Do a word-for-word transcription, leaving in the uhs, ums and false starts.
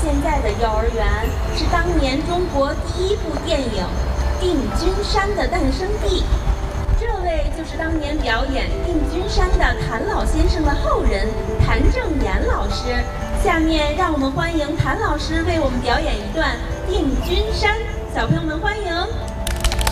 现在的幼儿园，是当年中国第一部电影《定军山》的诞生地。这位就是当年表演《定军山》的谭老先生的后人谭正岩老师。下面让我们欢迎谭老师为我们表演一段《定军山》，小朋友们欢迎。